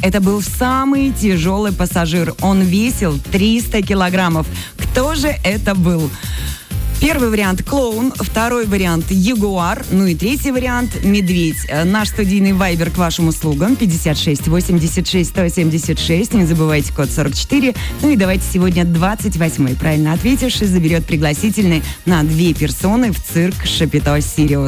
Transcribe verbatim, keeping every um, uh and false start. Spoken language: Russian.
Это был самый тяжелый пассажир. Он весил триста килограммов. Кто же это был? Первый вариант – клоун, второй вариант – ягуар, ну и третий вариант – медведь. Наш студийный вайбер к вашим услугам пятьдесят шесть восемьдесят шесть сто семьдесят шесть. Не забывайте код сорок четыре. Ну и давайте сегодня двадцать восьмой. Правильно ответивший заберет пригласительный на две персоны в цирк Шапито Сириус.